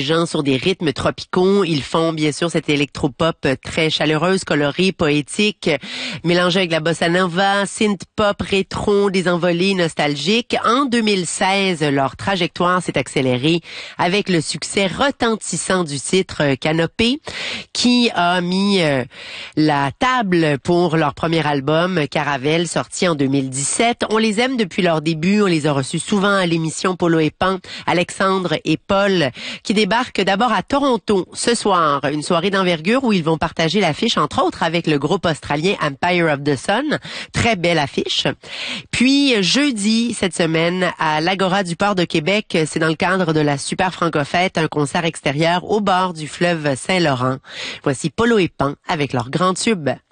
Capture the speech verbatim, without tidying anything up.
gens sur des rythmes tropicaux. Ils font bien sûr cette électropop très chaleureuse, colorée, poétique, mélangée avec la bossa nova, synth pop, rétro, des envolées nostalgiques. En deux mille seize, leur trajectoire s'est accélérée avec le succès retentissant du titre Canopée, qui a mis euh, la table pour leur premier album Caravelle, sorti en deux mille dix-sept. On les aime depuis leur début, on les a reçus souvent à l'émission Polo et Pan, Alexandre et Paul, qui débarquent d'abord à Toronto ce soir, une soirée d'envergure où ils vont partager l'affiche entre autres avec le groupe australien Empire of the Sun, très belle affiche. Puis jeudi cette semaine à l'Agora du Port de Québec, c'est dans le cadre de la Super Franco-Fête, un concert extérieur au bord du fleuve Saint-Laurent. Voici Polo et Pan avec leur grand tube.